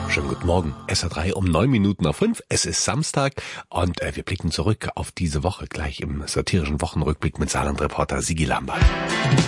Schönen guten Morgen. SR3 um 9:09. Es ist Samstag und wir blicken zurück auf diese Woche gleich im satirischen Wochenrückblick mit Saarland-Reporter Sigi Lambert.